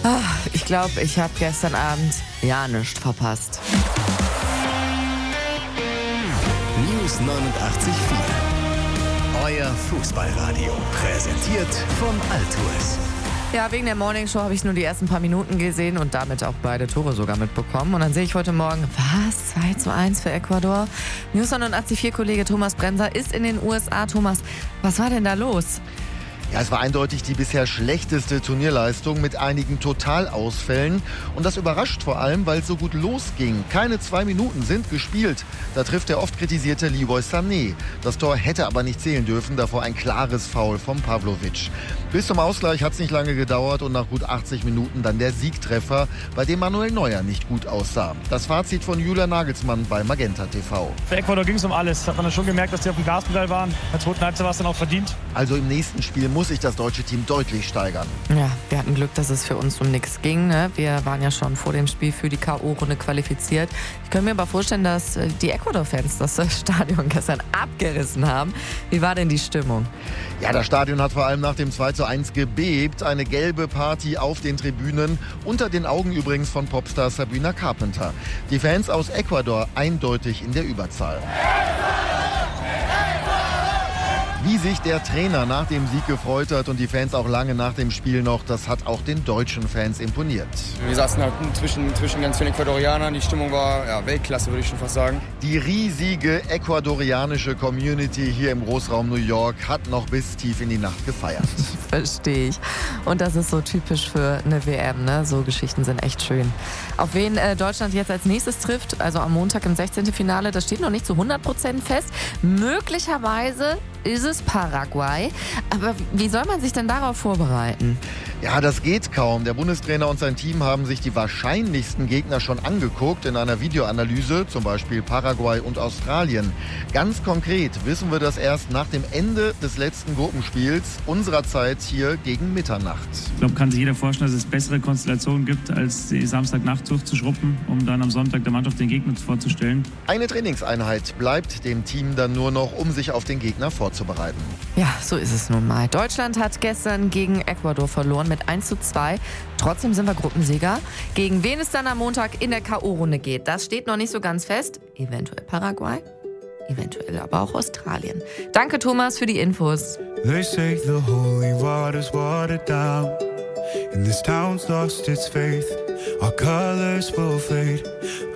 Ich glaube, ich habe gestern Abend ja nichts verpasst. News 89.4. Euer Fußballradio. Präsentiert von Altours. Ja, wegen der Morningshow habe ich nur die ersten paar Minuten gesehen und damit auch beide Tore sogar mitbekommen. Und dann sehe ich heute Morgen, was? 2:1 für Ecuador? News 89.4-Kollege Thomas Brenser ist in den USA. Thomas, was war denn da los? Ja, es war eindeutig die bisher schlechteste Turnierleistung mit einigen Totalausfällen. Und das überrascht vor allem, weil es so gut losging. Keine 2 Minuten sind gespielt. Da trifft der oft kritisierte Leroy Sané. Das Tor hätte aber nicht zählen dürfen, davor ein klares Foul von Pavlovic. Bis zum Ausgleich hat es nicht lange gedauert und nach gut 80 Minuten dann der Siegtreffer, bei dem Manuel Neuer nicht gut aussah. Das Fazit von Julian Nagelsmann bei Magenta TV. Für Ecuador ging es um alles. Hat man dann schon gemerkt, dass die auf dem Gaspedal waren. In der zweiten Halbzeit war es dann auch verdient. Also im nächsten Spiel muss sich das deutsche Team deutlich steigern. Ja, wir hatten Glück, dass es für uns um nichts ging. Ne? Wir waren ja schon vor dem Spiel für die K.O.-Runde qualifiziert. Ich könnte mir aber vorstellen, dass die Ecuador-Fans das Stadion gestern abgerissen haben. Wie war denn die Stimmung? Ja, das Stadion hat vor allem nach dem 2:1 gebebt. Eine gelbe Party auf den Tribünen. Unter den Augen übrigens von Popstar Sabrina Carpenter. Die Fans aus Ecuador eindeutig in der Überzahl. Wie sich der Trainer nach dem Sieg gefreut hat und die Fans auch lange nach dem Spiel noch, das hat auch den deutschen Fans imponiert. Wir saßen halt zwischen ganz vielen Ecuadorianern. Die Stimmung war Weltklasse, würde ich schon fast sagen. Die riesige ecuadorianische Community hier im Großraum New York hat noch bis tief in die Nacht gefeiert. Verstehe ich. Und das ist so typisch für eine WM, ne? So Geschichten sind echt schön. Auf wen Deutschland jetzt als nächstes trifft, also am Montag im 16. Finale, das steht noch nicht zu 100% fest. Möglicherweise ist es Paraguay. Aber wie soll man sich denn darauf vorbereiten? Ja, das geht kaum. Der Bundestrainer und sein Team haben sich die wahrscheinlichsten Gegner schon angeguckt in einer Videoanalyse, zum Beispiel Paraguay und Australien. Ganz konkret wissen wir das erst nach dem Ende des letzten Gruppenspiels unserer Zeit hier gegen Mitternacht. Ich glaube, kann sich jeder vorstellen, dass es bessere Konstellationen gibt, als die Samstagnacht durchzuschruppen, um dann am Sonntag der Mannschaft den Gegner vorzustellen. Eine Trainingseinheit bleibt dem Team dann nur noch, um sich auf den Gegner vorzubereiten. Ja, so ist es nun mal. Deutschland hat gestern gegen Ecuador verloren mit 1:2. Trotzdem sind wir Gruppensieger. Gegen wen es dann am Montag in der K.O.-Runde geht, das steht noch nicht so ganz fest. Eventuell Paraguay, eventuell aber auch Australien. Danke, Thomas, für die Infos. They say the holy water's watered down, and this town's lost its faith. Our colors will fade.